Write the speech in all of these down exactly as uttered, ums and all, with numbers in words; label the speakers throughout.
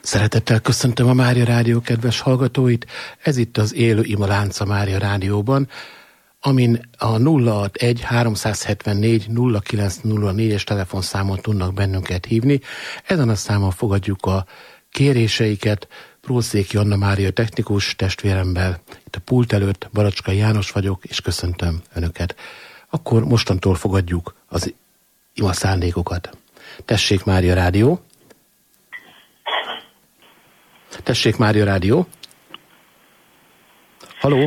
Speaker 1: Szeretettel köszöntöm a Mária Rádió kedves hallgatóit. Ez itt az élő ima lánca Mária Rádióban, amin a nulla hatvanegy háromszázhetvennégy nulla kilenc nulla négyes telefonszámon tudnak bennünket hívni. Ezen a számon fogadjuk a kéréseiket. Prószéki Anna Mária technikus testvéremmel. Itt a pult előtt Baracskai János vagyok, és köszöntöm Önöket. Akkor mostantól fogadjuk az ima szándékokat. Tessék, Mária Rádió! Tessék, Mária Rádió! Haló!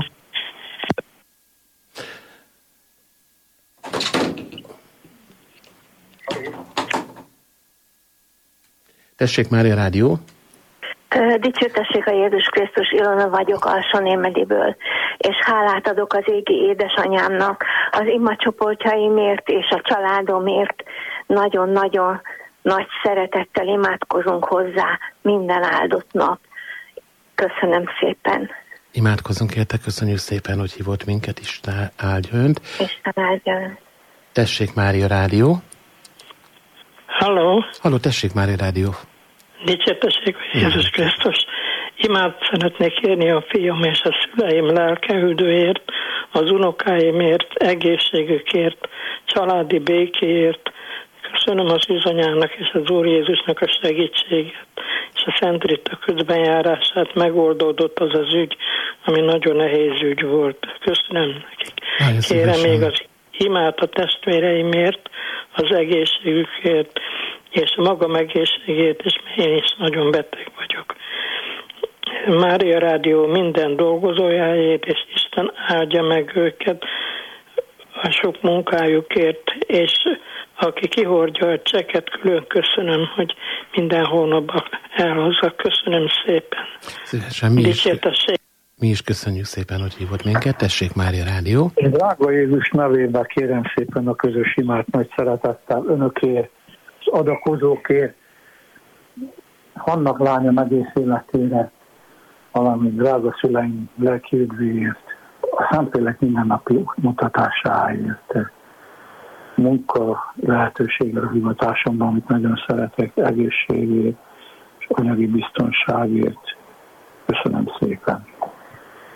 Speaker 1: Tessék, Mária Rádió!
Speaker 2: Dicsőtessék a Jézus Krisztus, Ilona vagyok Alsó-Némediből, és hálát adok az égi édesanyámnak az imacsoportjaimért és a családomért. Nagyon-nagyon nagy szeretettel imádkozunk hozzá minden áldott nap. Köszönöm szépen.
Speaker 1: Imádkozunk érte, köszönjük szépen, hogy hívott minket, Isten áldja Önt.
Speaker 2: Isten áldja Önt.
Speaker 1: Tessék, Mária Rádió!
Speaker 3: Halló!
Speaker 1: Halló, tessék, Mária Rádió!
Speaker 3: Dicsértessék a Jézus Krisztus! Imád szeretnék kérni a fiam és a szüleim lelkeüldőért, az unokáimért, egészségükért, családi békéért. Köszönöm az üzanyának és az Úr Jézusnak a segítséget, és a Szent Rita közbenjárását. Megoldódott az az ügy, ami nagyon nehéz ügy volt. Köszönöm nekik.
Speaker 1: Nagyon
Speaker 3: Kérem
Speaker 1: szívesen.
Speaker 3: még az imát a testvéreimért, az egészségükért, és a magam egészségét, és én is nagyon beteg vagyok. Mária Rádió minden dolgozójáért, és Isten áldja meg őket a sok munkájukért, és aki kihordja a cseket, külön köszönöm, hogy minden hónapban elhozza. Köszönöm szépen.
Speaker 1: Szívesen, mi is, mi is köszönjük szépen, hogy hívott minket. Tessék, Mária Rádió!
Speaker 4: Én drága Jézus nevében kérem szépen a közös imát nagy szeretettel önökért, az adakozókért, Hannak lánya egész életére, valamint drága szüleim lelki üdvéért, a Szentlélek mindennapi mutatásáért, munka lehetőségre a hivatásomban, amit nagyon szeretek, egészségért és anyagi biztonságért. Köszönöm szépen.